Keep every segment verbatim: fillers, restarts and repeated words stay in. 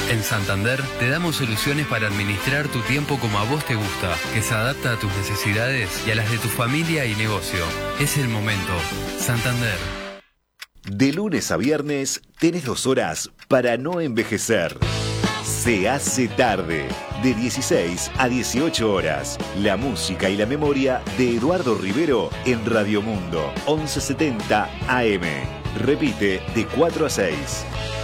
En Santander te damos soluciones para administrar tu tiempo como a vos te gusta, que se adapta a tus necesidades y a las de tu familia y negocio. Es el momento. Santander. De lunes a viernes tenés dos horas para no envejecer. Se hace tarde, de dieciséis a dieciocho horas. La música y la memoria de Eduardo Rivero en Radio Mundo, once setenta A M. Repite de cuatro a seis.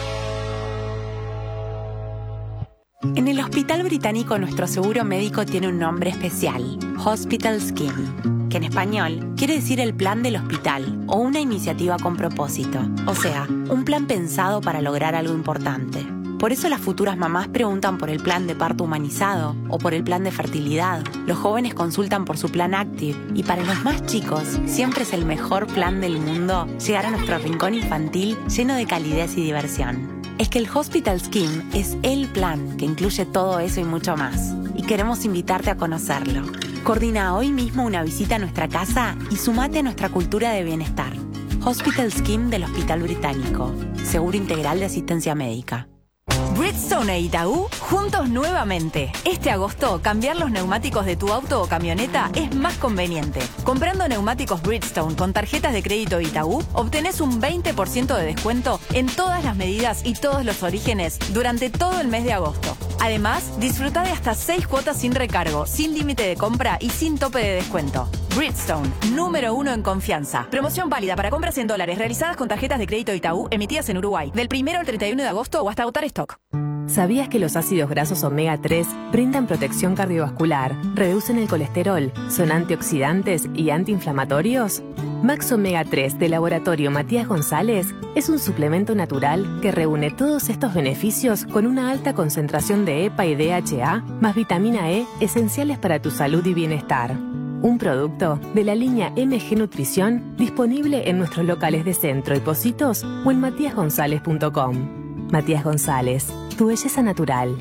En el Hospital Británico nuestro seguro médico tiene un nombre especial, Hospital Scheme, que en español quiere decir el plan del hospital o una iniciativa con propósito, o sea, un plan pensado para lograr algo importante. Por eso las futuras mamás preguntan por el plan de parto humanizado o por el plan de fertilidad. Los jóvenes consultan por su plan Active y para los más chicos siempre es el mejor plan del mundo llegar a nuestro rincón infantil lleno de calidez y diversión. Es que el Hospital Scheme es el plan que incluye todo eso y mucho más. Y queremos invitarte a conocerlo. Coordina hoy mismo una visita a nuestra casa y sumate a nuestra cultura de bienestar. Hospital Scheme del Hospital Británico. Seguro integral de asistencia médica. Bridgestone e Itaú, juntos nuevamente. Este agosto, cambiar los neumáticos de tu auto o camioneta es más conveniente. Comprando neumáticos Bridgestone con tarjetas de crédito Itaú, obtenés un veinte por ciento de descuento en todas las medidas y todos los orígenes durante todo el mes de agosto. Además, disfruta de hasta seis cuotas sin recargo, sin límite de compra y sin tope de descuento. Bridgestone, número uno en confianza. Promoción válida para compras en dólares realizadas con tarjetas de crédito Itaú emitidas en Uruguay, del primero al treinta y uno de agosto o hasta agotar stock. ¿Sabías que los ácidos grasos omega tres brindan protección cardiovascular, reducen el colesterol, son antioxidantes y antiinflamatorios? Max Omega tres de Laboratorio Matías González es un suplemento natural que reúne todos estos beneficios con una alta concentración de E P A y D H A más vitamina E esenciales para tu salud y bienestar. Un producto de la línea M G Nutrición disponible en nuestros locales de Centro y Pocitos o en matías gonzález punto com. Matías González, tu belleza natural.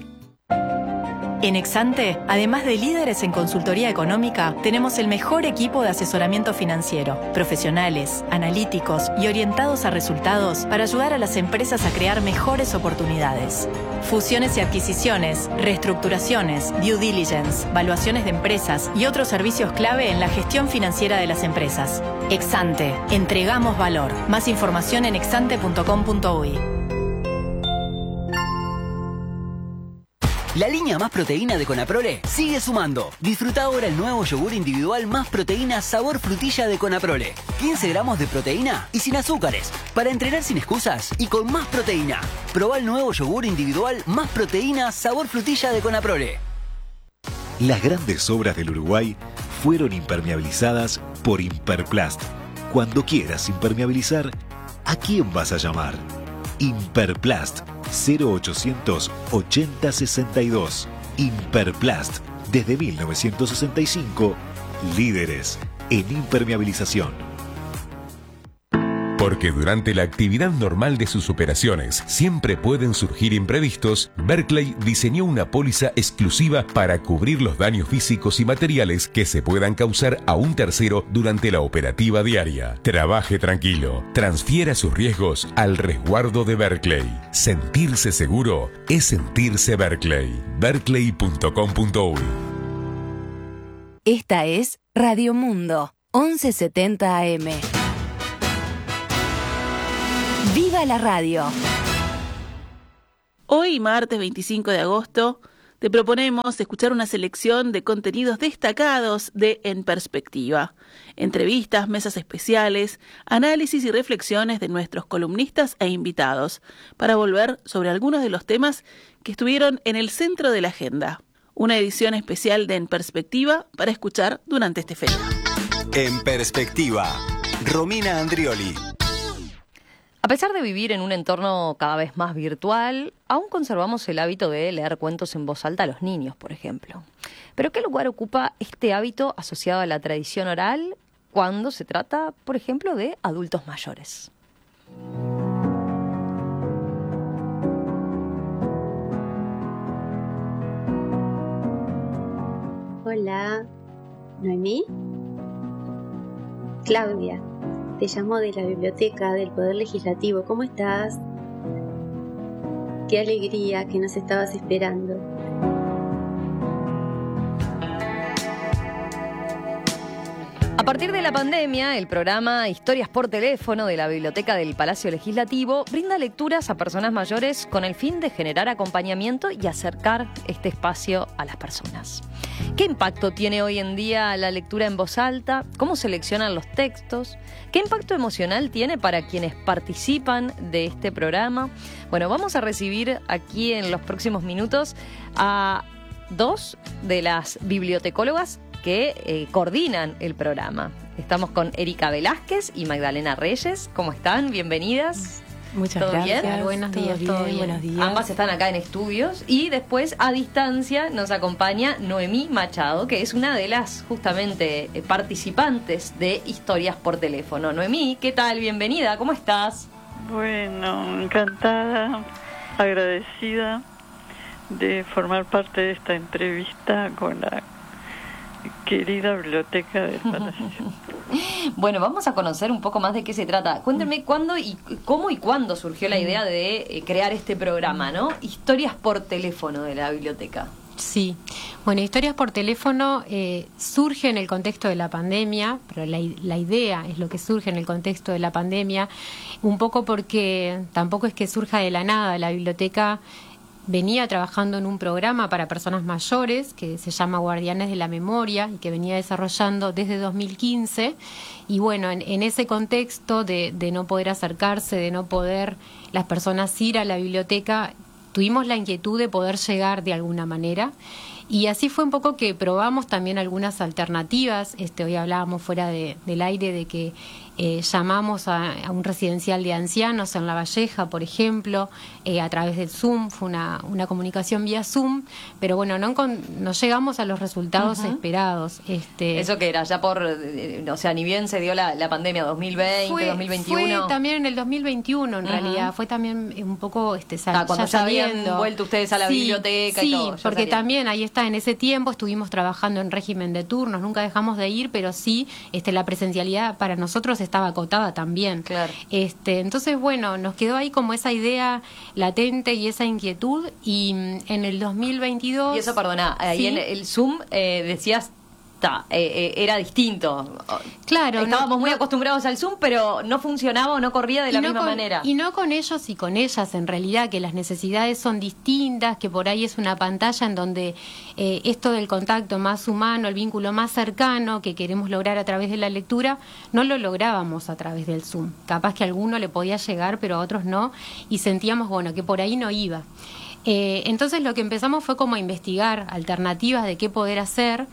En Exante, además de líderes en consultoría económica, tenemos el mejor equipo de asesoramiento financiero, profesionales, analíticos y orientados a resultados para ayudar a las empresas a crear mejores oportunidades. Fusiones y adquisiciones, reestructuraciones, due diligence, valuaciones de empresas y otros servicios clave en la gestión financiera de las empresas. Exante, entregamos valor. Más información en exante punto com punto uy. La línea Más Proteína de Conaprole sigue sumando. Disfruta ahora el nuevo yogur individual Más Proteína sabor frutilla de Conaprole. quince gramos de proteína y sin azúcares. Para entrenar sin excusas y con más proteína. Probá el nuevo yogur individual Más Proteína sabor frutilla de Conaprole. Las grandes obras del Uruguay fueron impermeabilizadas por Imperplast. Cuando quieras impermeabilizar, ¿a quién vas a llamar? Imperplast. cero ochocientos ochenta sesenta y dos. Imperplast. Desde mil novecientos sesenta y cinco, líderes en impermeabilización. Porque durante la actividad normal de sus operaciones siempre pueden surgir imprevistos, Berkeley diseñó una póliza exclusiva para cubrir los daños físicos y materiales que se puedan causar a un tercero durante la operativa diaria. Trabaje tranquilo, transfiera sus riesgos al resguardo de Berkeley. Sentirse seguro es sentirse Berkeley. berkeley punto com punto uy. Esta es Radio Mundo, once setenta A M. ¡Viva la radio! Hoy, martes veinticinco de agosto, te proponemos escuchar una selección de contenidos destacados de En Perspectiva. Entrevistas, mesas especiales, análisis y reflexiones de nuestros columnistas e invitados para volver sobre algunos de los temas que estuvieron en el centro de la agenda. Una edición especial de En Perspectiva para escuchar durante este feriado. En Perspectiva, Romina Andrioli. A pesar de vivir en un entorno cada vez más virtual, aún conservamos el hábito de leer cuentos en voz alta a los niños, por ejemplo. ¿Pero qué lugar ocupa este hábito asociado a la tradición oral cuando se trata, por ejemplo, de adultos mayores? Hola, ¿Noemí? Claudia. Te llamo de la biblioteca del Poder Legislativo. ¿Cómo estás? qué alegría que nos estabas esperando. A partir de la pandemia, el programa Historias por Teléfono de la Biblioteca del Palacio Legislativo brinda lecturas a personas mayores con el fin de generar acompañamiento y acercar este espacio a las personas. ¿Qué impacto tiene hoy en día la lectura en voz alta? ¿Cómo seleccionan los textos? ¿Qué impacto emocional tiene para quienes participan de este programa? Bueno, vamos a recibir aquí en los próximos minutos a dos de las bibliotecólogas que eh, coordinan el programa. Estamos con Erika Velázquez y Magdalena Reyes. ¿Cómo están? Bienvenidas. Muchas ¿Todo gracias. bien? Buenos días, ¿Todo todo bien? Buenos días. Ambas están acá en estudios y después a distancia nos acompaña Noemí Machado, que es una de las justamente eh, participantes de Historias por Teléfono. Noemí, ¿qué tal? Bienvenida, ¿cómo estás? Bueno, encantada, agradecida de formar parte de esta entrevista con la querida biblioteca del Palacio. Bueno, vamos a conocer un poco más de qué se trata. Cuéntenme cuándo y cómo y cuándo surgió la idea de eh, crear este programa, ¿no? Historias por Teléfono de la biblioteca. Sí, bueno, Historias por Teléfono eh, surge en el contexto de la pandemia, pero la, la idea es lo que surge en el contexto de la pandemia, un poco porque tampoco es que surja de la nada. La biblioteca venía trabajando en un programa para personas mayores que se llama Guardianes de la Memoria y que venía desarrollando desde dos mil quince. Y bueno, en, en ese contexto de, de no poder acercarse, de no poder las personas ir a la biblioteca, tuvimos la inquietud de poder llegar de alguna manera. Y así fue un poco que probamos también algunas alternativas. Este, hoy hablábamos fuera de, del aire de que eh, llamamos a, a un residencial de ancianos en La Valleja, por ejemplo, eh, a través del Zoom. Fue una, una comunicación vía Zoom, pero bueno, no, con, no llegamos a los resultados uh-huh. esperados. Este, ¿Eso que era? Ya por, eh, o sea, ni bien se dio la, la pandemia, dos mil veinte, fue, dos mil veintiuno. Fue también en el dos mil veintiuno, en uh-huh. realidad. Fue también un poco este, sal, ah, cuando ya, ya habían vuelto ustedes a la sí, biblioteca sí, y todo. Sí, porque salían. También ahí está, en ese tiempo estuvimos trabajando en régimen de turnos, nunca dejamos de ir, pero sí este, la presencialidad para nosotros estaba acotada también. Claro. Este, entonces, bueno, nos quedó ahí como esa idea latente y esa inquietud, y en el dos mil veintidós... Y eso, perdona, ahí ¿sí? en el Zoom eh, decías... Eh, eh, era distinto. Claro, estábamos no, muy no, acostumbrados al Zoom, pero no funcionaba o no corría de la no misma con, manera. Y no con ellos y con ellas, en realidad, que las necesidades son distintas, que por ahí es una pantalla en donde eh, esto del contacto más humano, el vínculo más cercano que queremos lograr a través de la lectura, no lo lográbamos a través del Zoom. Capaz que a alguno le podía llegar, pero a otros no, y sentíamos, bueno, que por ahí no iba. Eh, entonces lo que empezamos fue como a investigar alternativas de qué poder hacer,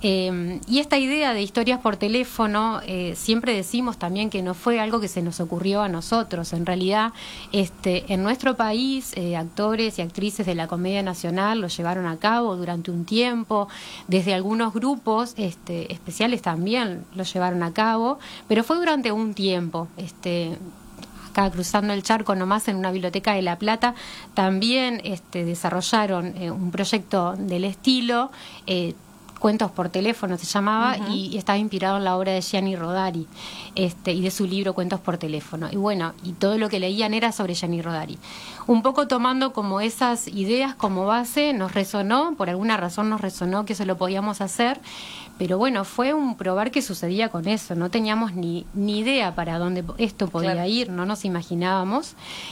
eh, y esta idea de historias por teléfono, eh, siempre decimos también que no fue algo que se nos ocurrió a nosotros. En realidad, este, en nuestro país, eh, actores y actrices de la Comedia Nacional lo llevaron a cabo durante un tiempo, desde algunos grupos este, especiales también lo llevaron a cabo, pero fue durante un tiempo. Este, acá cruzando el charco nomás, en una biblioteca de La Plata, también este, desarrollaron eh, un proyecto del estilo, eh, Cuentos por Teléfono se llamaba, uh-huh. y, y estaba inspirado en la obra de Gianni Rodari, este, y de su libro Cuentos por Teléfono. Y bueno, y todo lo que leían era sobre Gianni Rodari. Un poco tomando como esas ideas como base, nos resonó, por alguna razón nos resonó que eso lo podíamos hacer, pero bueno, fue un probar qué sucedía con eso. No teníamos ni, ni idea para dónde esto podía claro. ir, no nos imaginábamos.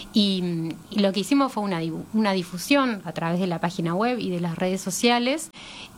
Y, y lo que hicimos fue una, una difusión a través de la página web y de las redes sociales,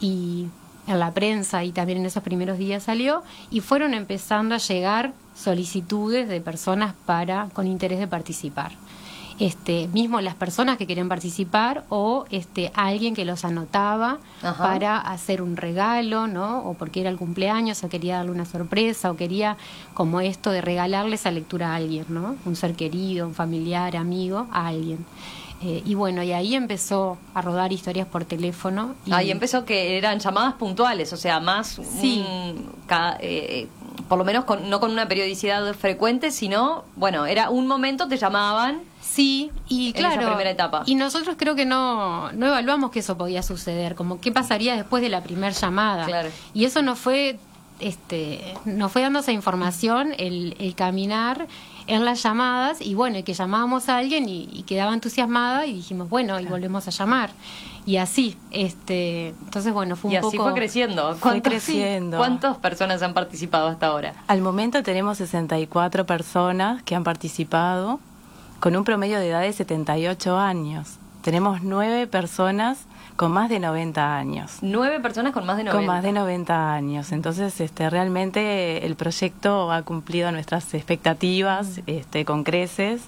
y en la prensa, y también en esos primeros días salió, y fueron empezando a llegar solicitudes de personas para con interés de participar. Este, mismo las personas que querían participar, o este alguien que los anotaba Ajá. para hacer un regalo, ¿no? O porque era el cumpleaños, o quería darle una sorpresa, o quería como esto de regalarle esa lectura a alguien, ¿no? Un ser querido, un familiar, amigo, a alguien. Eh, y bueno, y ahí empezó a rodar Historias por Teléfono. Y ahí empezó que eran llamadas puntuales, o sea, más, sí. mm, cada, eh, por lo menos con, no con una periodicidad frecuente, sino, bueno, era un momento, te llamaban. Sí, y claro, en esa primera etapa. Y nosotros creo que no, no evaluamos que eso podía suceder, como qué pasaría después de la primera llamada. Claro. Y eso nos fue, este, nos fue dando esa información, el, el caminar en las llamadas, y bueno, y que llamábamos a alguien y, y quedaba entusiasmada y dijimos, bueno, y volvemos a llamar. Y así, este, entonces bueno, fue un y así poco... fue creciendo. Fue creciendo. ¿Cuántas personas han participado hasta ahora? Al momento tenemos sesenta y cuatro personas que han participado, con un promedio de edad de setenta y ocho años. Tenemos nueve personas con más de noventa años. Nueve personas con más de noventa. Con más de noventa años. Entonces, este, realmente el proyecto ha cumplido nuestras expectativas, este, con creces,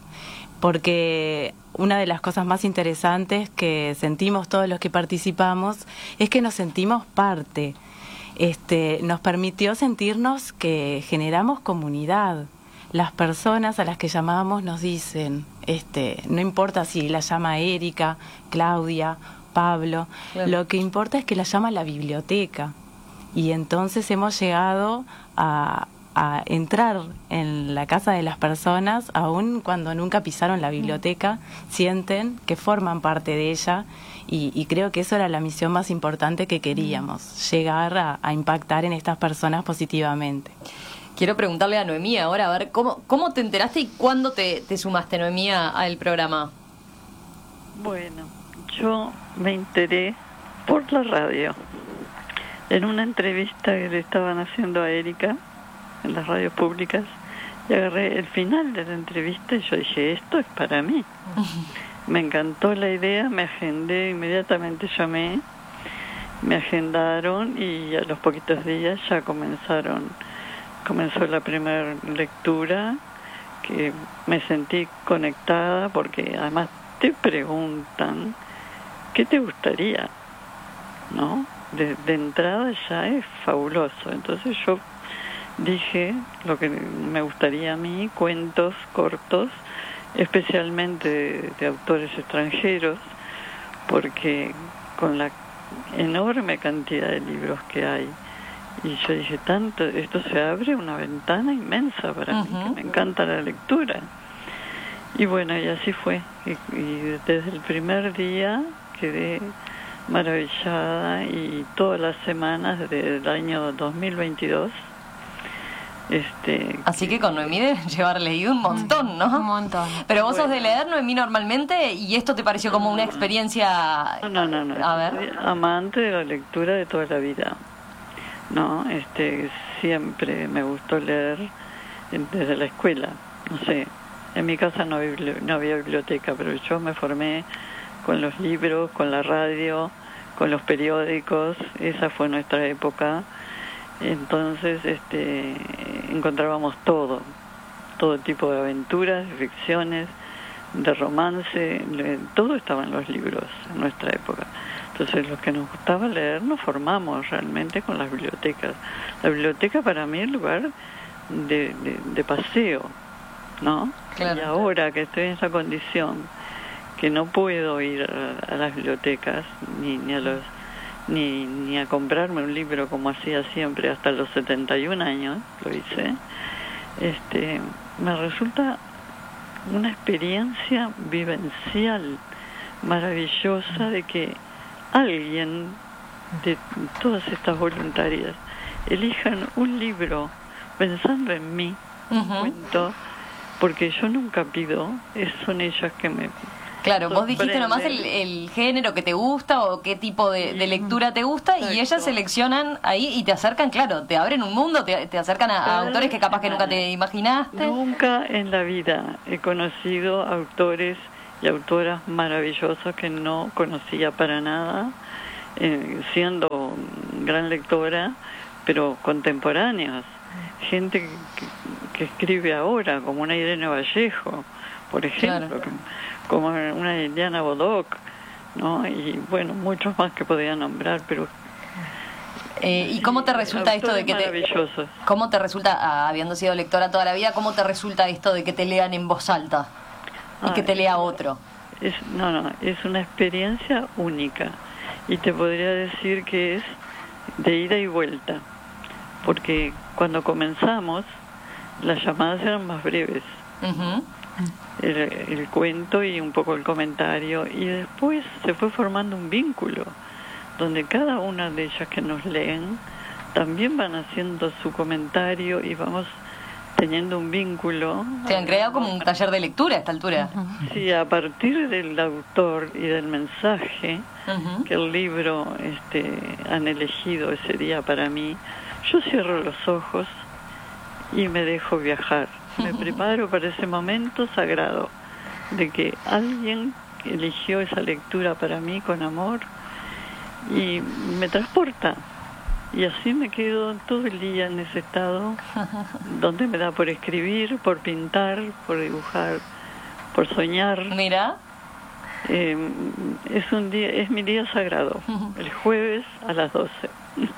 porque una de las cosas más interesantes que sentimos todos los que participamos es que nos sentimos parte. Este, nos permitió sentirnos que generamos comunidad. Las personas a las que llamábamos nos dicen, este, no importa si la llama Erika, Claudia, Pablo, claro. Lo que importa es que la llama la biblioteca. Y entonces hemos llegado a, a entrar en la casa de las personas, aun cuando nunca pisaron la biblioteca, sienten que forman parte de ella. Y, y creo que eso era la misión más importante que queríamos, llegar a, a impactar en estas personas positivamente. Quiero preguntarle a Noemí ahora, a ver, ¿cómo, cómo te enteraste y cuándo te, te sumaste, Noemí, al programa? Bueno, yo me enteré por la radio, en una entrevista que le estaban haciendo a Erika, en las radios públicas, y agarré el final de la entrevista y yo dije, esto es para mí. Me encantó la idea, me agendé, inmediatamente llamé, me agendaron y a los poquitos días ya comenzaron... Comenzó la primera lectura, que me sentí conectada porque además te preguntan ¿qué te gustaría? ¿No? De, de entrada ya es fabuloso. Entonces yo dije lo que me gustaría a mí, cuentos cortos, especialmente de, de autores extranjeros, porque con la enorme cantidad de libros que hay, y yo dije, tanto, esto se abre una ventana inmensa para uh-huh. mí, que me encanta la lectura. Y bueno, y así fue. Y, y desde el primer día quedé maravillada, y todas las semanas desde el año dos mil veintidós. Este, Así que con Noemí debes llevar leído un montón, ¿no? Un montón. Pero vos bueno. sos de leer, Noemí, normalmente, y esto te pareció como una experiencia... No, no, no. A ver. Soy amante de la lectura de toda la vida. No, este, siempre me gustó leer desde la escuela. No sé, en mi casa no había, no había biblioteca, pero yo me formé con los libros, con la radio, con los periódicos. Esa fue nuestra época. Entonces, este, encontrábamos todo, todo tipo de aventuras, de ficciones, de romance, todo estaba en los libros en nuestra época. Entonces, los que nos gustaba leer nos formamos realmente con las bibliotecas. La biblioteca para mí es el lugar de, de, de paseo, ¿no? Claro. Y ahora que estoy en esa condición, que no puedo ir a, a las bibliotecas, ni, ni a los ni, ni a comprarme un libro como hacía siempre hasta los setenta y un años, lo hice, este, me resulta una experiencia vivencial maravillosa de que alguien de todas estas voluntarias elijan un libro pensando en mí, uh-huh. un cuento, porque yo nunca pido, es, son ellas que me... Claro, vos dijiste nomás el, el género que te gusta o qué tipo de, de lectura te gusta. Exacto. Y ellas seleccionan ahí y te acercan, claro, te abren un mundo, te, te acercan a, a autores que capaz que nunca te imaginaste. Nunca en la vida he conocido autores y autoras maravillosos que no conocía para nada, eh, siendo gran lectora, pero contemporáneos. Gente que, que escribe ahora, como una Irene Vallejo, por ejemplo, claro. como una Liliana Bodoc, ¿no? Y bueno, muchos más que podía nombrar, pero... Eh, ¿Y cómo te resulta esto de que te... ¿Cómo te resulta, habiendo sido lectora toda la vida, cómo te resulta esto de que te lean en voz alta y ah, que te lea otro? Es, no, no, es una experiencia única. Y te podría decir que es de ida y vuelta. Porque cuando comenzamos, las llamadas eran más breves. Uh-huh. El, el cuento y un poco el comentario. Y después se fue formando un vínculo, donde cada una de ellas que nos leen también van haciendo su comentario y vamos teniendo un vínculo. ¿Te han creado como un taller de lectura a esta altura? Sí, a partir del autor y del mensaje uh-huh. que el libro este, han elegido ese día para mí, yo cierro los ojos y me dejo viajar. Me preparo para ese momento sagrado de que alguien eligió esa lectura para mí con amor y me transporta. Y así me quedo todo el día en ese estado donde me da por escribir, por pintar, por dibujar, por soñar. Mira. Eh, es un día, es mi día sagrado, el jueves a las doce.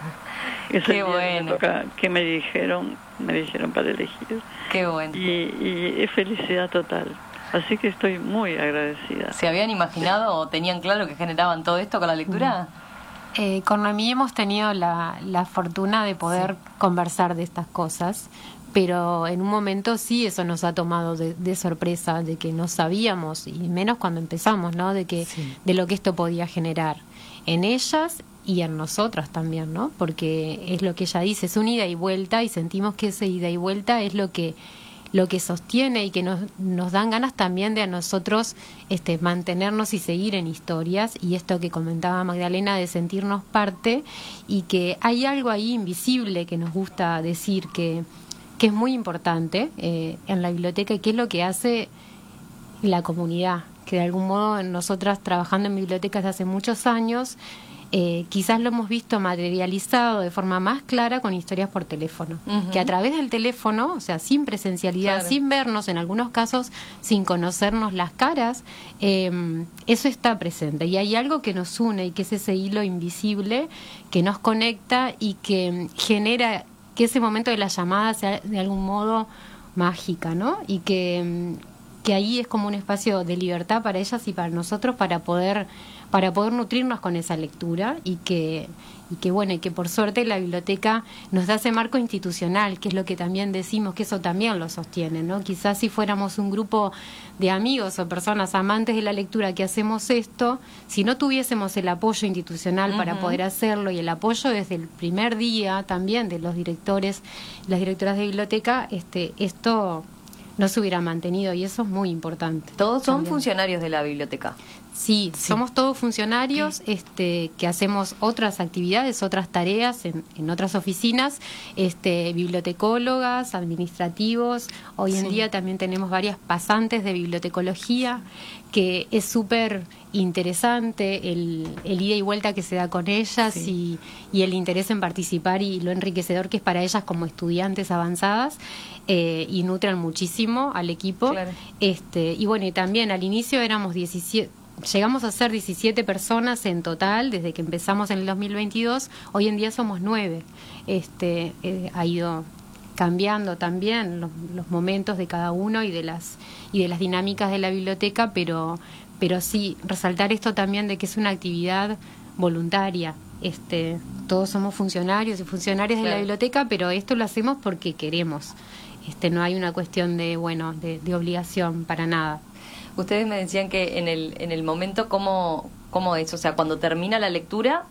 Es Qué el día bueno. que me toca, que me dijeron, me dijeron para elegir. Qué bueno. Y, y es felicidad total. Así que estoy muy agradecida. ¿Se habían imaginado o tenían claro que generaban todo esto con la lectura? Eh, con Noemí hemos tenido la, la fortuna de poder sí. conversar de estas cosas, pero en un momento sí eso nos ha tomado de, de sorpresa, de que no sabíamos, y menos cuando empezamos, ¿no? De que sí. de lo que esto podía generar en ellas y en nosotras también, ¿no? Porque es lo que ella dice, es un ida y vuelta, y sentimos que ese ida y vuelta es lo que lo que sostiene y que nos, nos dan ganas también de a nosotros este, mantenernos y seguir en historias, y esto que comentaba Magdalena de sentirnos parte, y que hay algo ahí invisible que nos gusta decir que, que es muy importante eh, en la biblioteca, y que es lo que hace la comunidad, que de algún modo nosotras trabajando en bibliotecas hace muchos años, Eh, quizás lo hemos visto materializado de forma más clara con historias por teléfono, uh-huh. que a través del teléfono, o sea, sin presencialidad, claro. sin vernos, en algunos casos sin conocernos las caras, eh, eso está presente, y hay algo que nos une, y que es ese hilo invisible que nos conecta y que genera que ese momento de la llamada sea de algún modo mágica, ¿no? Y que, que ahí es como un espacio de libertad para ellas y para nosotros, para poder para poder nutrirnos con esa lectura, y que y que bueno, y que por suerte la biblioteca nos da ese marco institucional, que es lo que también decimos, que eso también lo sostiene, ¿no? Quizás si fuéramos un grupo de amigos o personas amantes de la lectura que hacemos esto, si no tuviésemos el apoyo institucional uh-huh. para poder hacerlo, y el apoyo desde el primer día también de los directores, las directoras de biblioteca, este esto no se hubiera mantenido, y eso es muy importante. ¿Todos son también. funcionarios de la biblioteca? Sí, sí, somos todos funcionarios sí. este, que hacemos otras actividades, otras tareas en, en otras oficinas, este, bibliotecólogas, administrativos. Hoy en sí. día también tenemos varias pasantes de bibliotecología, que es súper interesante el, el ida y vuelta que se da con ellas sí. y, y el interés en participar, y lo enriquecedor que es para ellas como estudiantes avanzadas, eh, y nutren muchísimo al equipo. Claro. Este, y bueno, y también al inicio éramos diecisiete, llegamos a ser diecisiete personas en total desde que empezamos en el dos mil veintidós. Hoy en día somos nueve. Este, eh, ha ido cambiando también los, los momentos de cada uno y de las y de las dinámicas de la biblioteca, pero pero sí resaltar esto también de que es una actividad voluntaria. Este, todos somos funcionarios y funcionarias claro. de la biblioteca, pero esto lo hacemos porque queremos. Este, no hay una cuestión de bueno de, de obligación para nada. Ustedes me decían que en el en el momento, ¿cómo, cómo es? O sea, cuando termina la lectura,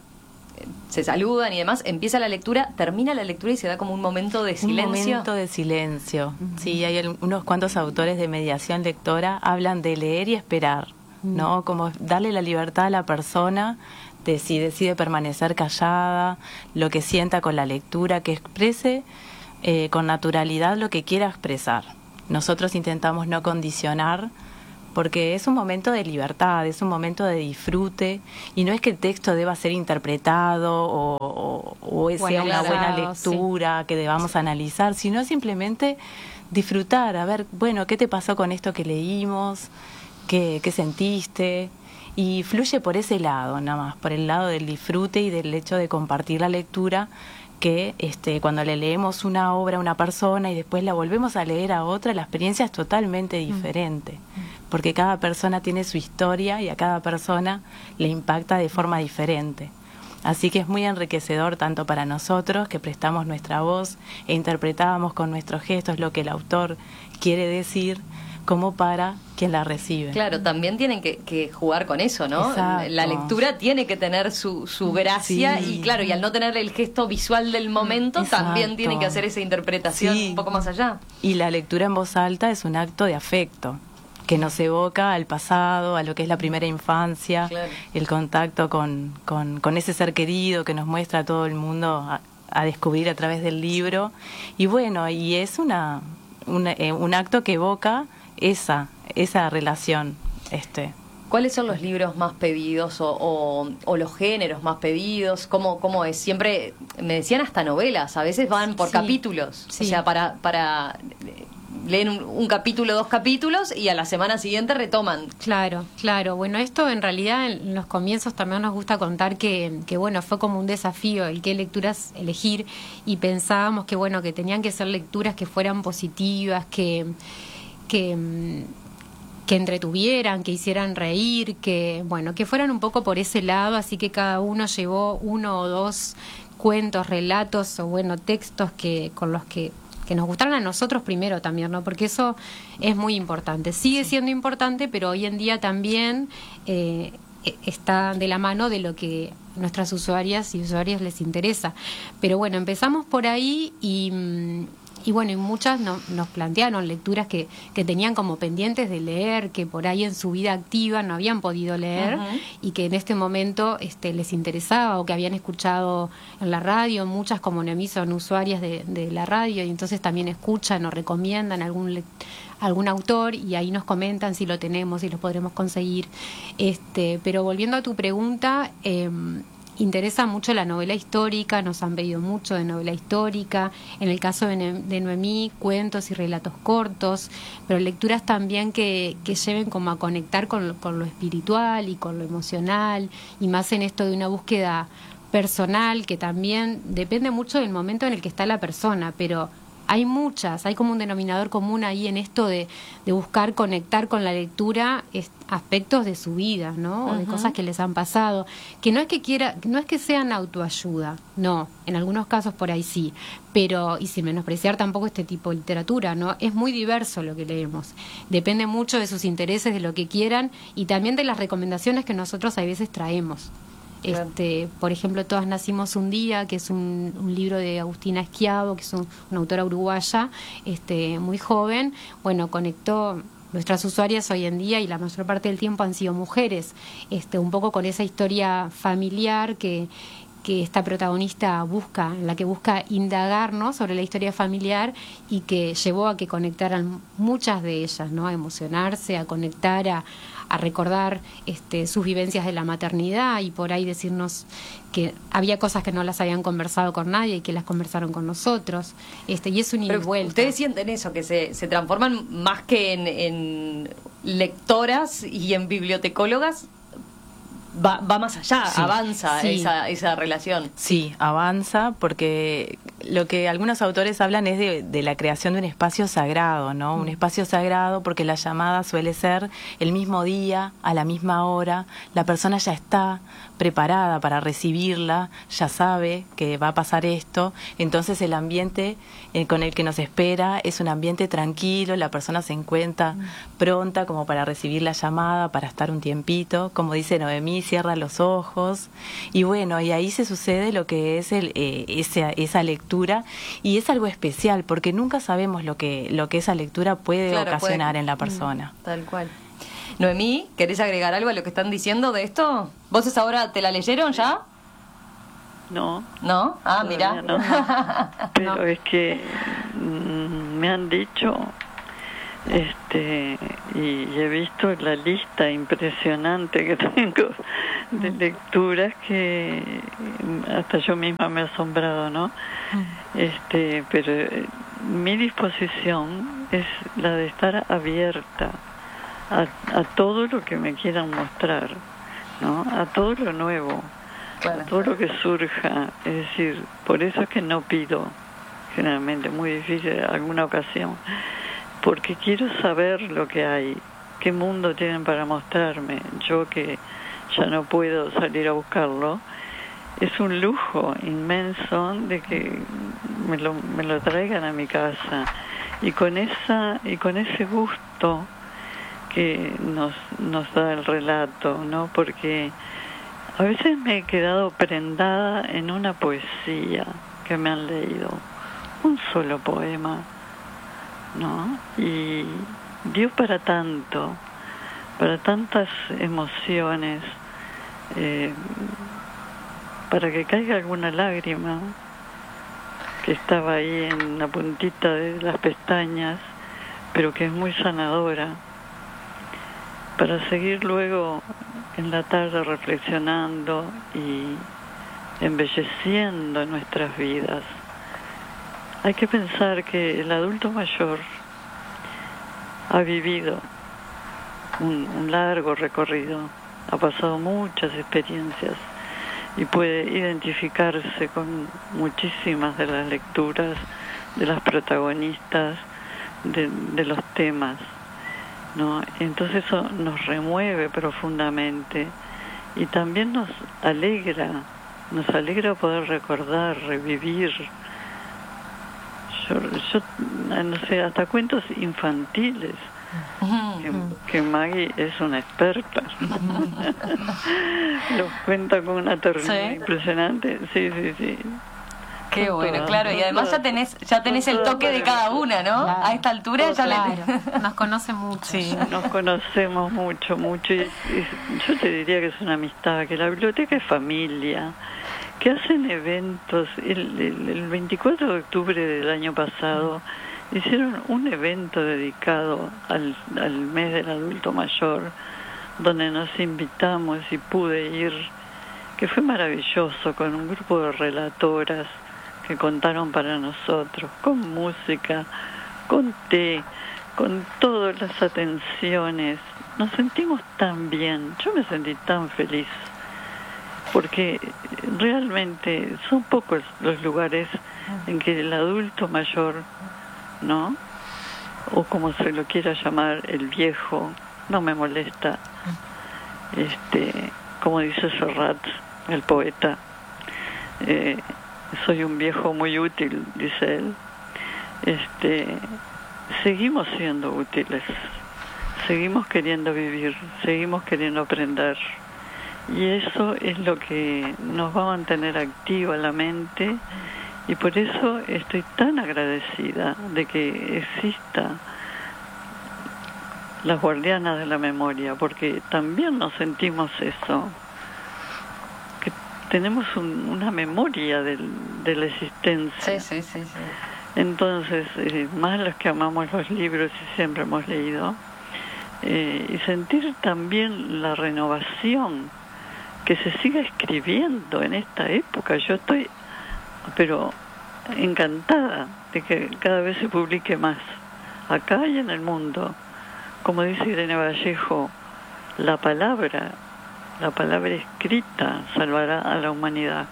se saludan y demás, empieza la lectura, termina la lectura y se da como un momento de silencio. Un momento de silencio. Uh-huh. Sí, hay unos cuantos autores de mediación lectora hablan de leer y esperar, uh-huh. ¿no? Como darle la libertad a la persona de si decide permanecer callada, lo que sienta con la lectura, que exprese eh, con naturalidad lo que quiera expresar. Nosotros intentamos no condicionar, porque es un momento de libertad, es un momento de disfrute, y no es que el texto deba ser interpretado o, o, o sea bueno, una buena lectura sí. que debamos analizar, sino simplemente disfrutar, a ver, bueno, ¿qué te pasó con esto que leímos? ¿Qué, qué sentiste? Y fluye por ese lado, nada más, por el lado del disfrute y del hecho de compartir la lectura, que este, cuando le leemos una obra a una persona y después la volvemos a leer a otra, la experiencia es totalmente diferente, mm. porque cada persona tiene su historia y a cada persona le impacta de forma diferente. Así que es muy enriquecedor tanto para nosotros, que prestamos nuestra voz e interpretamos con nuestros gestos lo que el autor quiere decir, como para quien la recibe. Claro, también tienen que, que jugar con eso, ¿no? Exacto. La lectura tiene que tener su, su gracia Sí. y claro, y al no tener el gesto visual del momento, Exacto. también tiene que hacer esa interpretación Sí. un poco más allá. Y la lectura en voz alta es un acto de afecto que nos evoca al pasado, a lo que es la primera infancia, Claro. el contacto con, con, con ese ser querido que nos muestra a todo el mundo a, a descubrir a través del libro. Y bueno, y es una, una eh, un acto que evoca esa, esa relación. Este. ¿Cuáles son los libros más pedidos o, o, o los géneros más pedidos? ¿Cómo, ¿Cómo es? Siempre me decían hasta novelas, a veces van por Sí. capítulos. Sí. O sea, para... para leen un, un capítulo, dos capítulos y a la semana siguiente retoman. Claro, claro. Bueno, esto en realidad en los comienzos también nos gusta contar que, que bueno, fue como un desafío el qué lecturas elegir y pensábamos que bueno, que tenían que ser lecturas que fueran positivas, que que que entretuvieran, que hicieran reír, que bueno, que fueran un poco por ese lado, así que cada uno llevó uno o dos cuentos, relatos o bueno, textos que con los que que nos gustaran a nosotros primero también, ¿no? Porque eso es muy importante. Sigue siendo importante, pero hoy en día también eh, está de la mano de lo que nuestras usuarias y usuarios les interesa. Pero bueno, empezamos por ahí y... Y bueno, y muchas no, nos plantearon lecturas que, que tenían como pendientes de leer, que por ahí en su vida activa no habían podido leer uh-huh. y que en este momento este, les interesaba o que habían escuchado en la radio. Muchas, como Noemí, son usuarias de, de la radio y entonces también escuchan o recomiendan algún algún autor y ahí nos comentan si lo tenemos, si lo podremos conseguir. Este, pero volviendo a tu pregunta... Eh, interesa mucho la novela histórica, nos han pedido mucho de novela histórica, en el caso de, ne- de Noemí, cuentos y relatos cortos, pero lecturas también que, que lleven como a conectar con, con lo espiritual y con lo emocional, y más en esto de una búsqueda personal que también depende mucho del momento en el que está la persona, pero hay muchas, hay como un denominador común ahí en esto de, de buscar conectar con la lectura es, aspectos de su vida, ¿no? O de Uh-huh. cosas que les han pasado, que no es que quiera, no es que sean autoayuda, no, en algunos casos por ahí sí, pero y sin menospreciar tampoco este tipo de literatura, ¿no? Es muy diverso lo que leemos, depende mucho de sus intereses, de lo que quieran y también de las recomendaciones que nosotros a veces traemos. Este, por ejemplo, Todas nacimos un día, que es un, un libro de Agustina Schiavo, que es un, una autora uruguaya, este, muy joven. Bueno, conectó nuestras usuarias hoy en día y la mayor parte del tiempo han sido mujeres, este, un poco con esa historia familiar que que esta protagonista busca, en la que busca indagarnos sobre la historia familiar y que llevó a que conectaran muchas de ellas, ¿no? A emocionarse, a conectar, a, a recordar este, sus vivencias de la maternidad y por ahí decirnos que había cosas que no las habían conversado con nadie y que las conversaron con nosotros. Este, y es un ida y vuelta. ¿Ustedes sienten eso, que se, se transforman más que en, en lectoras y en bibliotecólogas? Va, va más allá, Sí, avanza sí. esa, esa relación. Sí, avanza porque lo que algunos autores hablan es de, de la creación de un espacio sagrado, ¿no? Un espacio sagrado porque la llamada suele ser el mismo día, a la misma hora, la persona ya está preparada para recibirla, ya sabe que va a pasar esto, entonces el ambiente eh, con el que nos espera es un ambiente tranquilo, la persona se encuentra pronta como para recibir la llamada, para estar un tiempito, como dice Noemí, cierra los ojos y bueno, y ahí se sucede lo que es el, eh, esa, esa lectura y es algo especial porque nunca sabemos lo que, lo que esa lectura puede Claro, ocasionar puede- en la persona. Mm, tal cual. Noemí, ¿querés agregar algo a lo que están diciendo de esto? ¿Vos esa ahora te la leyeron ya? No. ¿No? Ah, Todavía mira. no. Pero es que mm, me han dicho, este, y he visto la lista impresionante que tengo de lecturas que hasta yo misma me he asombrado, ¿no? Este, pero eh, mi disposición es la de estar abierta a, a todo lo que me quieran mostrar, ¿no? A todo lo nuevo, a todo lo que surja. Es decir, por eso es que no pido, generalmente, muy difícil en alguna ocasión, porque quiero saber lo que hay, qué mundo tienen para mostrarme. Yo que ya no puedo salir a buscarlo, es un lujo inmenso de que me lo, me lo traigan a mi casa y con esa y con ese gusto gesto que nos, nos da el relato, ¿no? Porque a veces me he quedado prendada en una poesía que me han leído, un solo poema, ¿no? Y dio para tanto, para tantas emociones, eh, para que caiga alguna lágrima que estaba ahí en la puntita de las pestañas, pero que es muy sanadora, para seguir luego en la tarde reflexionando y embelleciendo nuestras vidas. Hay que pensar que el adulto mayor ha vivido un, un largo recorrido, ha pasado muchas experiencias y puede identificarse con muchísimas de las lecturas, de las protagonistas, de, de los temas, ¿no? Entonces eso nos remueve profundamente y también nos alegra, nos alegra poder recordar, revivir. Yo, yo no sé, hasta cuentos infantiles, que, que Maggie es una experta. Los cuenta con una ternura ¿Sí? impresionante. Sí, sí, sí. Qué Son bueno, todas, claro, y son además ya todas. tenés ya tenés Son el todas toque de cada una, ¿no? Claro. A esta altura ya le... Nos conoce mucho. Sí, nos conocemos mucho, mucho. Y, y yo te diría que es una amistad, que la biblioteca es familia, que hacen eventos. El, el, el veinticuatro de octubre del año pasado hicieron un evento dedicado al, al mes del adulto mayor, donde nos invitamos y pude ir, que fue maravilloso, con un grupo de relatoras que contaron para nosotros, con música, con té, con todas las atenciones. Nos sentimos tan bien, yo me sentí tan feliz, porque realmente son pocos los lugares en que el adulto mayor, ¿no?, o como se lo quiera llamar, el viejo, no me molesta, este, como dice Serrat, el poeta, eh, soy un viejo muy útil, dice él. Este, seguimos siendo útiles, seguimos queriendo vivir, seguimos queriendo aprender, y eso es lo que nos va a mantener activa la mente, y por eso estoy tan agradecida de que exista las guardianas de la memoria, porque también nos sentimos eso, que tenemos un, una memoria del, de la existencia. Sí, sí, sí, sí. Entonces, eh, más los que amamos los libros y siempre hemos leído, eh, y sentir también la renovación, que se siga escribiendo en esta época. Yo estoy, pero encantada de que cada vez se publique más, acá y en el mundo. Como dice Irene Vallejo, la palabra, la palabra escrita salvará a la humanidad.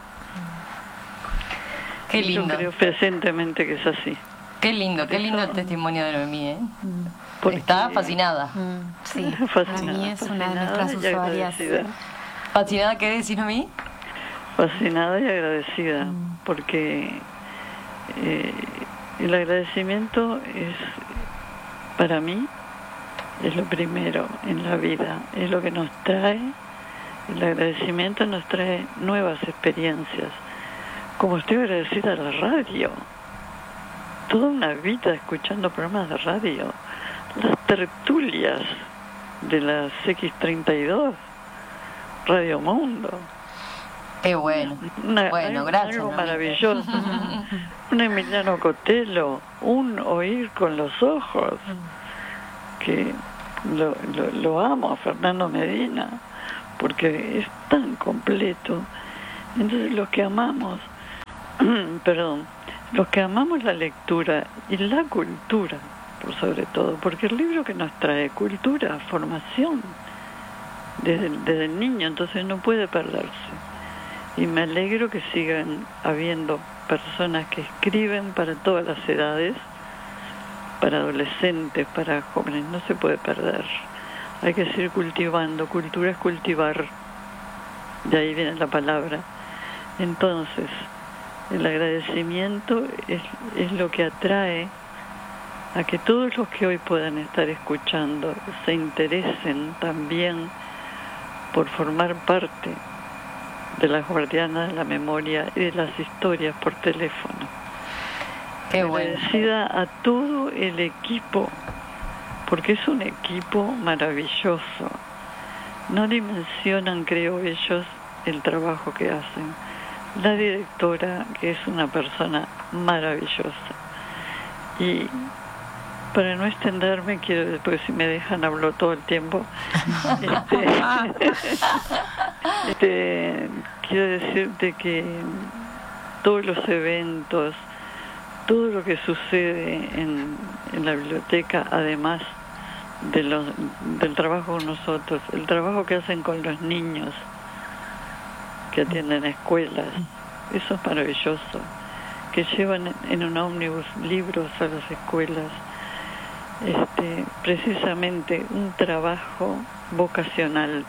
Qué lindo. Yo creo fehacientemente que es así. Qué lindo, qué lindo el testimonio de Noemí, ¿eh? Porque- Está fascinada. Sí, Fascinada, Noemí es una de fascinada nuestras y usuarias. agradecida. ¿Fascinada qué decís, Noemí? Fascinada y agradecida, porque eh, el agradecimiento es, para mí, es lo primero en la vida, es lo que nos trae, el agradecimiento nos trae nuevas experiencias. Como estoy agradecida a la radio, toda una vida escuchando programas de radio, las tertulias de las equis treinta y dos, Radio Mundo. Qué bueno. Una, Bueno, algo- gracias, algo Noemí. maravilloso. Un Emiliano Cotelo, un oír con los ojos, que lo, lo, lo amo a Fernando Medina, porque es tan completo. Entonces los que amamos, perdón, los que amamos la lectura y la cultura, por sobre todo, porque el libro que nos trae cultura, formación, desde, desde el niño, entonces no puede perderse. Y me alegro que sigan habiendo personas que escriben para todas las edades, para adolescentes, para jóvenes, no se puede perder. Hay que seguir cultivando, cultura es cultivar, de ahí viene la palabra. Entonces, el agradecimiento es, es lo que atrae a que todos los que hoy puedan estar escuchando se interesen también por formar parte de las guardianas de la memoria y de las historias por teléfono. Qué bueno. Agradecida a todo el equipo, porque es un equipo maravilloso. No dimensionan, creo ellos, el trabajo que hacen. La directora, que es una persona maravillosa. Y para no extenderme, quiero, después si me dejan hablo todo el tiempo, este, este, quiero decirte que todos los eventos, todo lo que sucede en, en la biblioteca, además de los, del trabajo con nosotros, el trabajo que hacen con los niños que atienden escuelas, eso es maravilloso, que llevan en un ómnibus libros a las escuelas, este, precisamente un trabajo vocacional.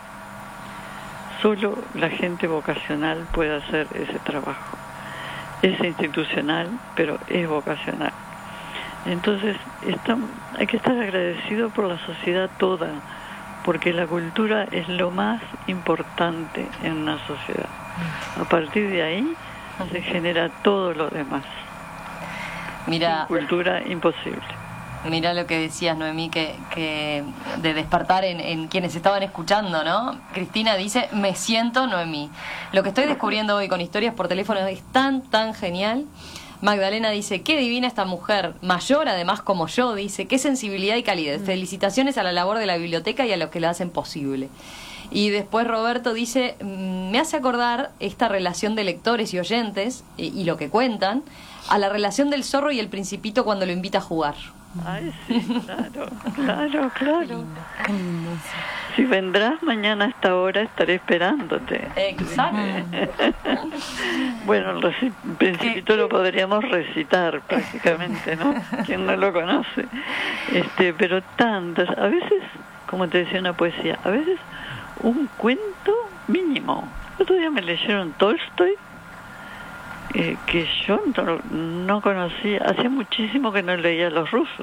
Solo la gente vocacional puede hacer ese trabajo. Es institucional, pero es vocacional. Entonces, está, hay que estar agradecido por la sociedad toda, porque la cultura es lo más importante en una sociedad. A partir de ahí se genera todo lo demás. Mira, sin cultura, imposible. Mira lo que decías, Noemí, que, que de despertar en, en quienes estaban escuchando, ¿no? Cristina dice, me siento Noemí. Lo que estoy descubriendo hoy con historias por teléfono es tan, tan genial. Magdalena dice, qué divina esta mujer, mayor además como yo, dice, qué sensibilidad y calidez. Felicitaciones a la labor de la biblioteca y a los que la hacen posible. Y después Roberto dice, me hace acordar esta relación de lectores y oyentes, y, y lo que cuentan, a la relación del zorro y el principito cuando lo invita a jugar. Ay, sí, claro, claro, claro. Si vendrás mañana a esta hora, estaré esperándote. Exacto. Bueno, el reci- Principito lo podríamos recitar prácticamente, ¿no? Quien no lo conoce. Este, pero tantas, a veces, como te decía, una poesía, a veces un cuento mínimo. El otro día me leyeron Tolstoy, Eh, que yo no, no conocía, hacía muchísimo que no leía a los rusos.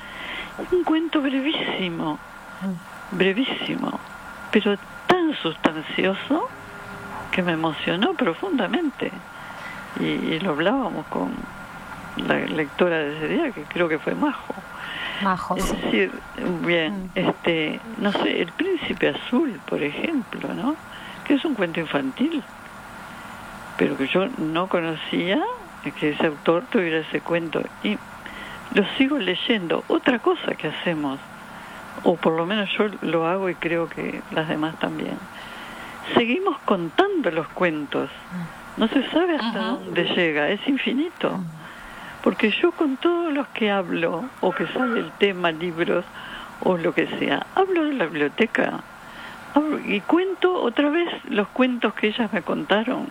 Un cuento brevísimo, brevísimo, pero tan sustancioso que me emocionó profundamente. Y, y lo hablábamos con la lectora de ese día, que creo que fue Majo. Majo, es sí. decir, bien, este, no sé, El Príncipe Azul, por ejemplo, ¿no? Que es un cuento infantil, pero que yo no conocía que ese autor tuviera ese cuento, y lo sigo leyendo. Otra cosa que hacemos, o por lo menos yo lo hago y creo que las demás también, seguimos contando los cuentos. No se sabe hasta uh-huh. dónde llega, es infinito. Porque yo con todos los que hablo, o que sale el tema, libros, o lo que sea, hablo de la biblioteca, hablo y cuento otra vez los cuentos que ellas me contaron.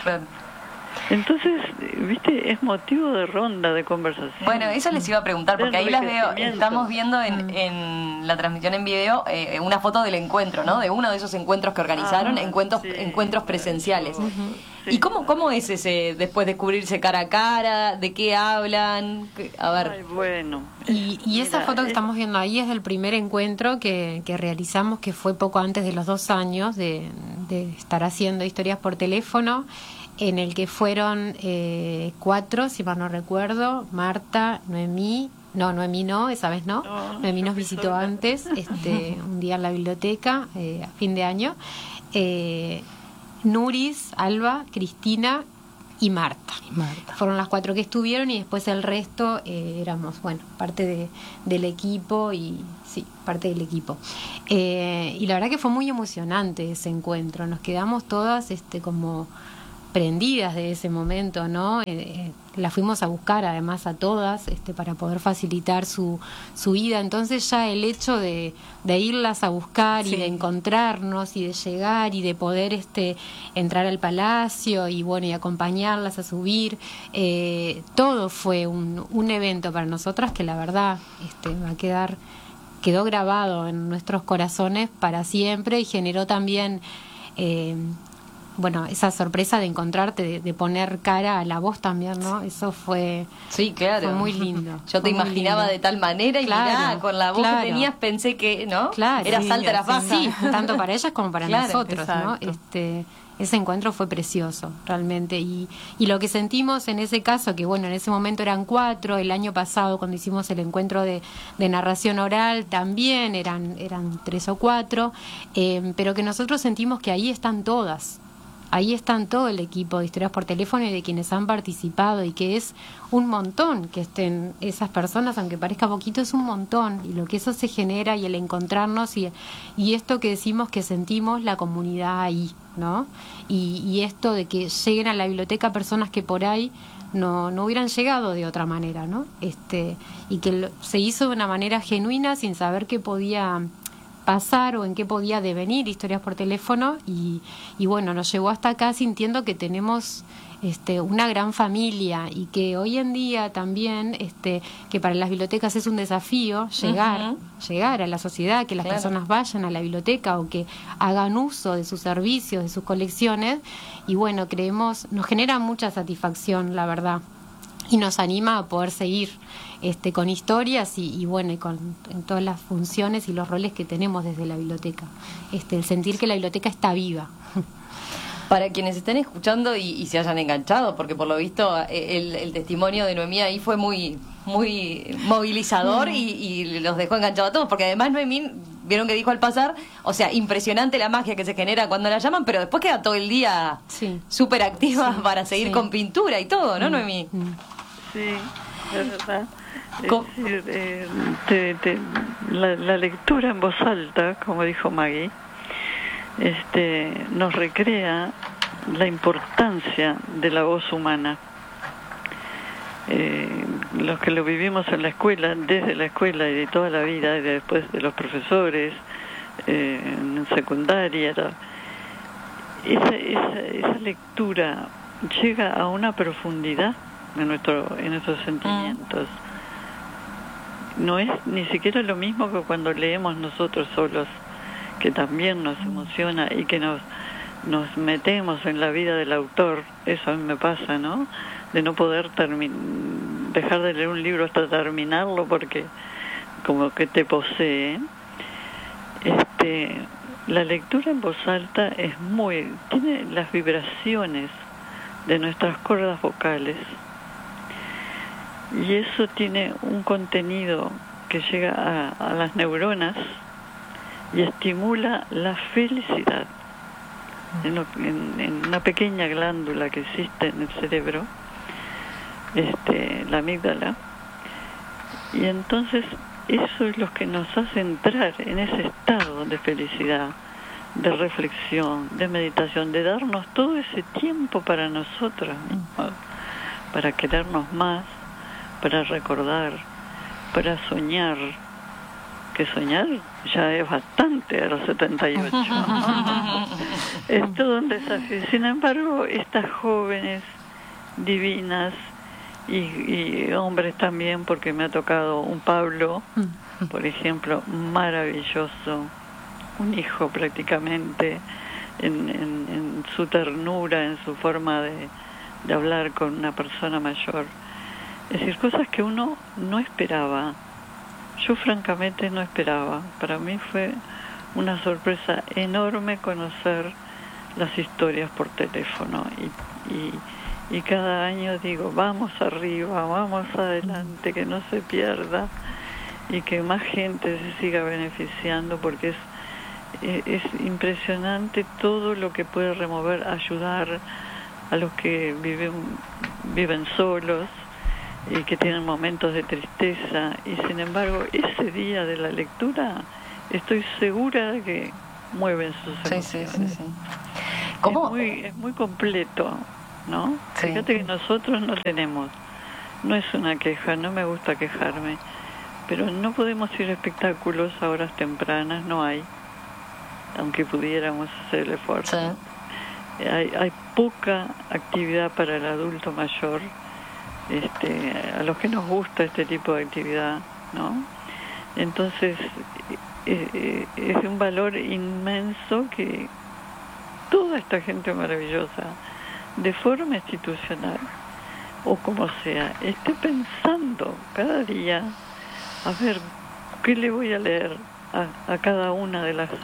Entonces, viste, es motivo de ronda, de conversación. Bueno, eso les iba a preguntar, porque ahí las veo, estamos viendo en, en la transmisión en video eh, una foto del encuentro, ¿no? De uno de esos encuentros que organizaron, ah, encuentros, sí, encuentros presenciales. Uh-huh. Sí. ¿Y cómo, cómo es ese, después descubrirse cara a cara? ¿De qué hablan? A ver. Ay, bueno. Y, y esa Mira, foto que es... estamos viendo ahí es del primer encuentro que, que realizamos, que fue poco antes de los dos años de, de estar haciendo historias por teléfono, en el que fueron eh, cuatro, si mal no recuerdo, Marta, Noemí, no, Noemí no, esa vez no, no Noemí nos visitó antes, este, un día en la biblioteca, eh, a fin de año, eh, Nuris, Alba, Cristina y Marta. Marta. Fueron las cuatro que estuvieron, y después el resto eh, éramos, bueno, parte de, del equipo y... Sí, parte del equipo. Eh, y la verdad que fue muy emocionante ese encuentro, nos quedamos todas este, como... prendidas de ese momento, ¿no? Eh, la fuimos a buscar además a todas este, para poder facilitar su, su ida. Entonces ya el hecho de, de irlas a buscar, sí, y de encontrarnos y de llegar y de poder este, entrar al palacio y bueno y acompañarlas a subir, eh, todo fue un, un evento para nosotras que la verdad este, va a quedar, quedó grabado en nuestros corazones para siempre, y generó también... Eh, bueno, esa sorpresa de encontrarte, de, de poner cara a la voz también, ¿no? Eso fue, sí, claro. fue muy lindo. Yo te imaginaba lindo. De tal manera y claro, mirá, con la voz claro. que tenías pensé que, ¿no? Claro, eras sí, alta, eras baja. Sí, tanto para ellas como para claro, nosotros, exacto. ¿no? Este, ese encuentro fue precioso, realmente. Y, y lo que sentimos en ese caso, que bueno, en ese momento eran cuatro, el año pasado cuando hicimos el encuentro de, de narración oral también eran, eran tres o cuatro, eh, pero que nosotros sentimos que ahí están todas. Ahí están todo el equipo de Historias por Teléfono y de quienes han participado, y que es un montón que estén esas personas, aunque parezca poquito, es un montón, y lo que eso se genera y el encontrarnos y, y esto que decimos que sentimos la comunidad ahí, ¿no? Y, y esto de que lleguen a la biblioteca personas que por ahí no, no hubieran llegado de otra manera, ¿no? Este, y que lo, se hizo de una manera genuina sin saber qué podía pasar o en qué podía devenir Historias por Teléfono, y, y bueno, nos llevó hasta acá sintiendo que tenemos este, una gran familia, y que hoy en día también este, que para las bibliotecas es un desafío llegar, uh-huh. llegar a la sociedad, que las claro. personas vayan a la biblioteca o que hagan uso de sus servicios, de sus colecciones, y bueno, creemos, nos genera mucha satisfacción, la verdad, y nos anima a poder seguir este, con historias y, y bueno, y con en todas las funciones y los roles que tenemos desde la biblioteca. Este, el sentir que la biblioteca está viva. Para quienes estén escuchando y, y se hayan enganchado, porque por lo visto el, el testimonio de Noemí ahí fue muy muy movilizador y, y los dejó enganchados a todos, porque además Noemí, vieron que dijo al pasar, o sea, impresionante la magia que se genera cuando la llaman, pero después queda todo el día súper sí. activa sí, para seguir sí. con pintura y todo, ¿no, mm, Noemí? Mm. Sí, es verdad. Es decir, eh, te, te, la, la lectura en voz alta, como dijo Maggie, este, nos recrea la importancia de la voz humana. Eh, los que lo vivimos en la escuela, desde la escuela y de toda la vida, y después de los profesores, eh, en secundaria, esa, esa, esa lectura llega a una profundidad en, nuestro, en nuestros sentimientos. No es ni siquiera lo mismo que cuando leemos nosotros solos, que también nos emociona y que nos, nos metemos en la vida del autor. Eso a mí me pasa, ¿no? De no poder termin- dejar de leer un libro hasta terminarlo porque como que te posee. Este, la lectura en voz alta es muy, tiene las vibraciones de nuestras cuerdas vocales, y eso tiene un contenido que llega a, a las neuronas y estimula la felicidad en, lo, en, en una pequeña glándula que existe en el cerebro, este, la amígdala, y entonces eso es lo que nos hace entrar en ese estado de felicidad, de reflexión, de meditación, de darnos todo ese tiempo para nosotras mismas, para querernos más, para recordar, para soñar, que soñar ya es bastante a los setenta y ocho. Es todo un desafío. Sin embargo, estas jóvenes divinas y, y hombres también, porque me ha tocado un Pablo, por ejemplo, maravilloso, un hijo prácticamente, en, en, en su ternura, en su forma de, de hablar con una persona mayor. Es decir, cosas que uno no esperaba. Yo francamente no esperaba. Para mí fue una sorpresa enorme conocer las historias por teléfono. Y, y, y cada año digo, vamos arriba, vamos adelante, que no se pierda y que más gente se siga beneficiando, porque es, es impresionante todo lo que puede remover, ayudar a los que viven, viven solos y que tienen momentos de tristeza, y sin embargo ese día de la lectura estoy segura de que mueven sus emociones. Sí, sí, sí, sí. ¿Cómo? Es muy, es muy completo, ¿no? Sí. Fíjate que nosotros no tenemos, no es una queja, no me gusta quejarme, pero no podemos ir a espectáculos a horas tempranas, no hay, aunque pudiéramos hacer el esfuerzo. Sí. Hay, hay poca actividad para el adulto mayor. Este, a los que nos gusta este tipo de actividad, ¿no? Entonces eh, eh, es un valor inmenso que toda esta gente maravillosa, de forma institucional, o como sea, esté pensando cada día, a ver, ¿qué le voy a leer a, a cada una de las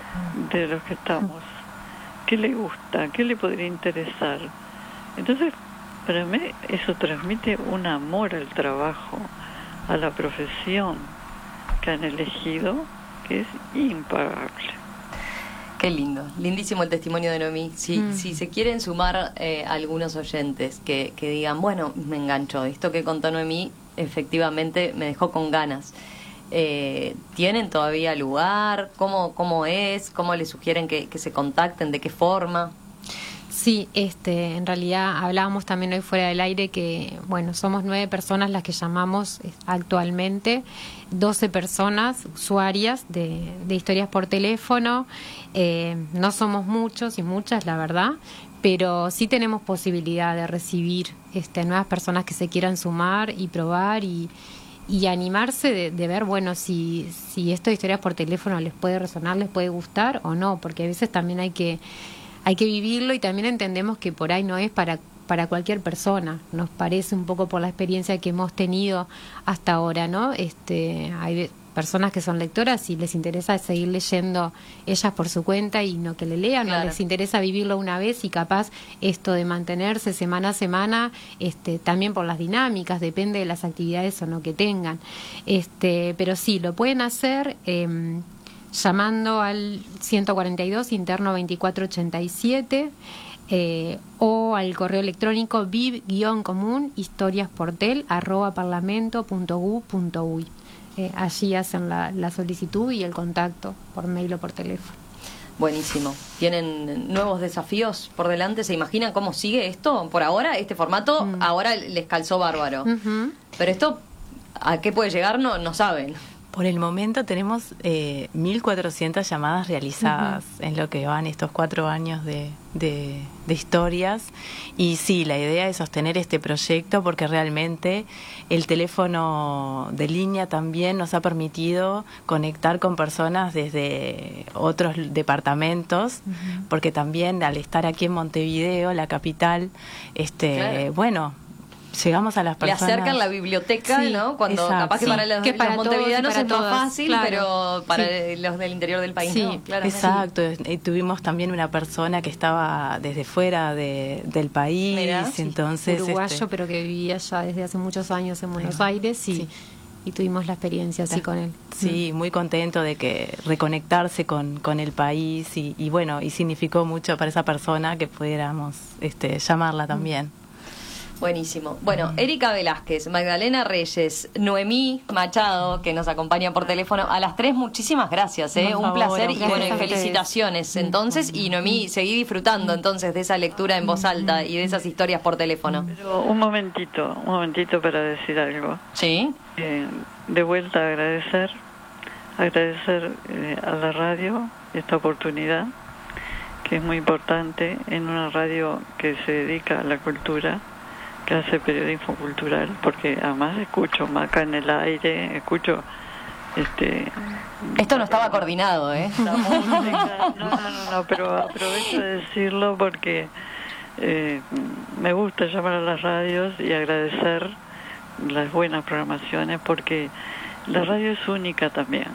de los que estamos? ¿Qué le gusta? ¿Qué le podría interesar? Entonces, para mí eso transmite un amor al trabajo, a la profesión que han elegido, que es impagable. Qué lindo, lindísimo el testimonio de Noemí. Si, mm. si se quieren sumar eh, algunos oyentes que, que digan, bueno, me enganchó, esto que contó Noemí efectivamente me dejó con ganas. Eh, ¿Tienen todavía lugar? ¿Cómo, cómo es? ¿Cómo les sugieren que, que se contacten? ¿De qué forma? Sí, este, en realidad hablábamos también hoy fuera del aire que, bueno, somos nueve personas las que llamamos actualmente, doce personas usuarias de, de historias por teléfono. Eh, no somos muchos y muchas, la verdad, pero sí tenemos posibilidad de recibir este, nuevas personas que se quieran sumar y probar y, y animarse de, de ver, bueno, si, si esto de historias por teléfono les puede resonar, les puede gustar o no, porque a veces también hay que hay que vivirlo y también entendemos que por ahí no es para para cualquier persona. Nos parece un poco por la experiencia que hemos tenido hasta ahora, ¿no? Este, hay personas que son lectoras y les interesa seguir leyendo ellas por su cuenta y no que le lean, claro. O les interesa vivirlo una vez y capaz esto de mantenerse semana a semana, este, también por las dinámicas, depende de las actividades o no que tengan. Este, pero sí, lo pueden hacer eh, llamando al ciento cuarenta y dos interno veinticuatro ochenta y siete eh, o al correo electrónico viv-común historiasportel arroba parlamento punto gu punto uy. Eh, allí hacen la, la solicitud y el contacto por mail o por teléfono. Buenísimo. ¿Tienen nuevos desafíos por delante? ¿Se imaginan cómo sigue esto? Por ahora, este formato mm. ahora les calzó bárbaro. Uh-huh. Pero esto, ¿a qué puede llegar? No, no saben. Por el momento tenemos eh, mil cuatrocientas llamadas realizadas uh-huh. en lo que van estos cuatro años de, de, de historias. Y sí, la idea es sostener este proyecto porque realmente el teléfono de línea también nos ha permitido conectar con personas desde otros departamentos, uh-huh. porque también al estar aquí en Montevideo, la capital, este, claro. bueno... llegamos a las personas. Le acercan la biblioteca, sí, ¿no? Cuando exacto, capaz que sí. para los, que para los montevideanos es más fácil, claro. pero para sí. los del interior del país sí, no. Claramente. Exacto. Y tuvimos también una persona que estaba desde fuera de, del país, Mirá, entonces sí. uruguayo, este... pero que vivía ya desde hace muchos años en Buenos Ahí Aires y, sí. y tuvimos la experiencia así con él. Sí, muy contento de que reconectarse con, con el país y, y bueno, y significó mucho para esa persona que pudiéramos este, llamarla también. Mm. Buenísimo. Bueno, Erika Velázquez, Magdalena Reyes, Noemí Machado, que nos acompaña por teléfono. A las tres, muchísimas gracias, ¿eh? Un placer y bueno, y felicitaciones. Entonces, y Noemí, seguí disfrutando entonces de esa lectura en voz alta y de esas historias por teléfono. Pero un momentito, un momentito para decir algo. Sí. Eh, de vuelta a agradecer, agradecer eh, a la radio esta oportunidad, que es muy importante en una radio que se dedica a la cultura, que hace periodismo cultural, porque además escucho Maca en el aire, escucho este esto no estaba coordinado, ¿eh? La música, no, no, no, no, pero aprovecho de decirlo porque eh, me gusta llamar a las radios y agradecer las buenas programaciones, porque la radio es única también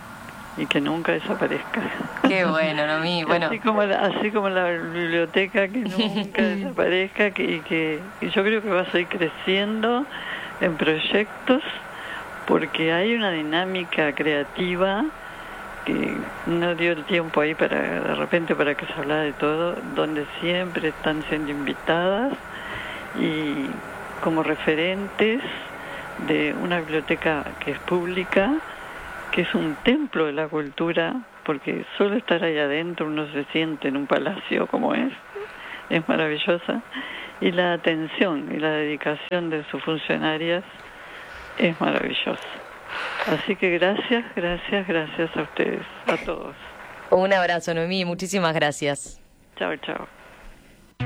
y que nunca desaparezca. Qué bueno, Noemí. Bueno. Así como la, así como la biblioteca que nunca desaparezca, que, y que y yo creo que va a seguir creciendo en proyectos, porque hay una dinámica creativa que no dio el tiempo ahí para de repente para que se hablara de todo, donde siempre están siendo invitadas y como referentes de una biblioteca que es pública, que es un templo de la cultura, porque solo estar ahí adentro uno se siente en un palacio como es, es maravillosa, y la atención y la dedicación de sus funcionarias es maravillosa. Así que gracias, gracias, gracias a ustedes, a todos. Un abrazo, Noemí, muchísimas gracias. Chao, chao.